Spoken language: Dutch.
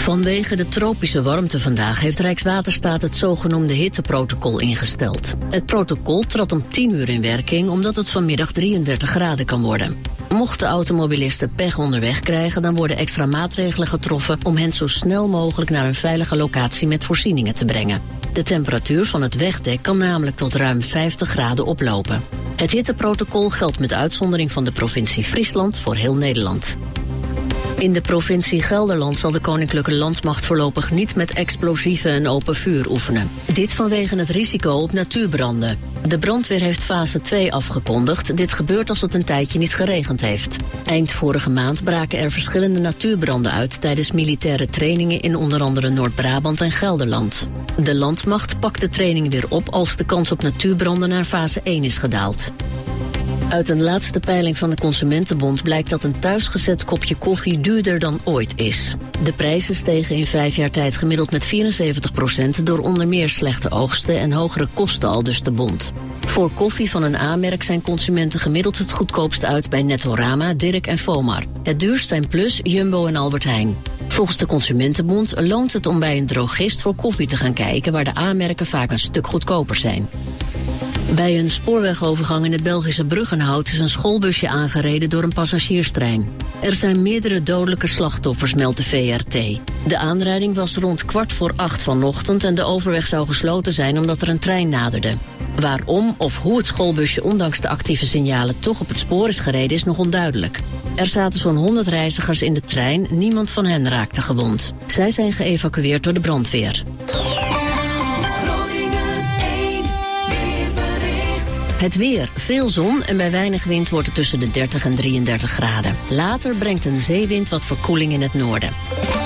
Vanwege de tropische warmte vandaag heeft Rijkswaterstaat het zogenoemde hitteprotocol ingesteld. Het protocol trad om 10 uur in werking omdat het vanmiddag 33 graden kan worden. Mochten automobilisten pech onderweg krijgen, dan worden extra maatregelen getroffen om hen zo snel mogelijk naar een veilige locatie met voorzieningen te brengen. De temperatuur van het wegdek kan namelijk tot ruim 50 graden oplopen. Het hitteprotocol geldt met uitzondering van de provincie Friesland voor heel Nederland. In de provincie Gelderland zal de Koninklijke Landmacht voorlopig niet met explosieven en open vuur oefenen. Dit vanwege het risico op natuurbranden. De brandweer heeft fase 2 afgekondigd. Dit gebeurt als het een tijdje niet geregend heeft. Eind vorige maand braken er verschillende natuurbranden uit tijdens militaire trainingen in onder andere Noord-Brabant en Gelderland. De Landmacht pakt de training weer op als de kans op natuurbranden naar fase 1 is gedaald. Uit een laatste peiling van de Consumentenbond blijkt dat een thuisgezet kopje koffie duurder dan ooit is. De prijzen stegen in 5 jaar tijd gemiddeld met 74% door onder meer slechte oogsten en hogere kosten, aldus de bond. Voor koffie van een A-merk zijn consumenten gemiddeld het goedkoopst uit bij Nettorama, Dirk en Fomar. Het duurst zijn Plus, Jumbo en Albert Heijn. Volgens de Consumentenbond loont het om bij een drogist voor koffie te gaan kijken waar de A-merken vaak een stuk goedkoper zijn. Bij een spoorwegovergang in het Belgische Bruggenhout is een schoolbusje aangereden door een passagierstrein. Er zijn meerdere dodelijke slachtoffers, meldt de VRT. De aanrijding was rond 7:15 vanochtend en de overweg zou gesloten zijn omdat er een trein naderde. Waarom of hoe het schoolbusje ondanks de actieve signalen toch op het spoor is gereden is nog onduidelijk. Er zaten zo'n 100 reizigers in de trein, niemand van hen raakte gewond. Zij zijn geëvacueerd door de brandweer. Het weer. Veel zon en bij weinig wind wordt het tussen de 30 en 33 graden. Later brengt een zeewind wat verkoeling in het noorden.